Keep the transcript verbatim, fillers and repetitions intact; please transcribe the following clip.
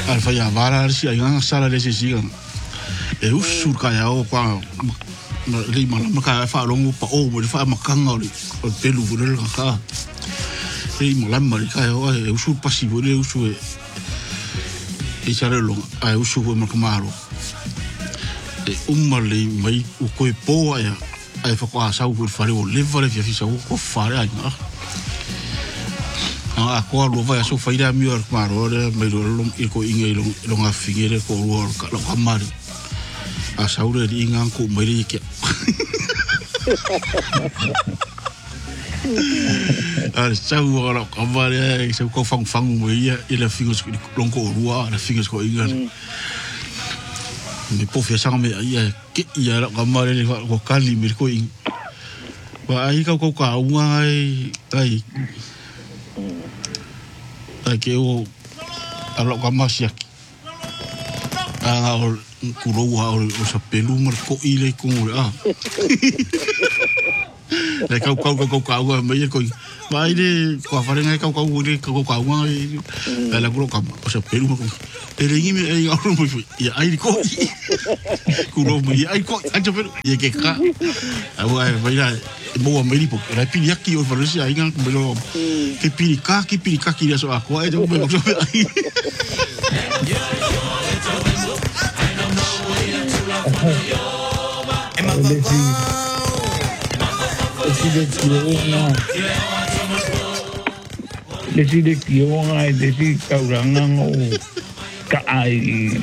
al fa ya vara si ai nga sala le si si e usu ka ya o kwa le mala maka fa longo pa o mo fa makanga o pelu le ka e mo la mari ka o e usu pasivo le usu e e sare lo ai usu ko makamaro e umale mai u ko po ya ai fa ko sa u fare o le vale fi sa ko fare ai na a ko lo va so faida mi or maro le mai lo i ko inga lo lo nga figere ko lo ka lo kamari a saure di inga ko mai ke a sau ora kamari se ko fang fang mo ia ile fingers long ko rua le fingers ko inga me po fe sang me ia ke ia lo kamari ko kali mi ko in wa ai ka ko ka unga ai ai ai ke o alo kamasi aki a o kuroa o sa pelu mar ko ile ko a le kau kau kau kau mai ko mai de ko fare ngai kau kau de kau kau ngai la kuro kam o sa pelu ko ele ngime ai a ro mo ya ai ko kuro mo ai ko anjo pero ye ke ka a wa vai la mo mai po la pili aki o fare si ai ngai mo ke pili ka ki pili ka ki so a ko ai de mo so ai le si de ki o nga de si ka ranga o ka ai